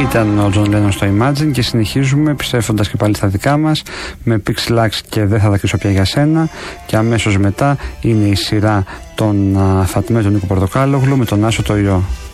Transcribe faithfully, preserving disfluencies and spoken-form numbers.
Ήταν ο John Lennon στο Imagine και συνεχίζουμε επιστρέφοντας και πάλι στα δικά μας με Pixelax και Δεν θα δακρύσω πια για σένα, και αμέσως μετά είναι η σειρά των Φατμέ του Νίκου Πορτοκάλογλου με τον Άσο το Ιώ.